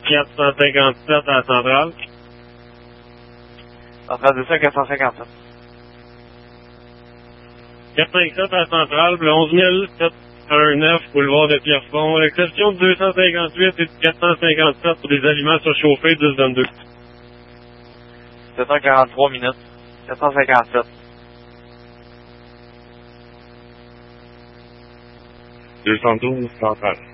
457 à la centrale. Centrale de ça, 457. 457 à la centrale, le 11719, boulevard de Pierrefonds. L'exception de 258 et de 457 pour des aliments surchauffés 10-22. 7h43 minutes. 457. 212 centrale.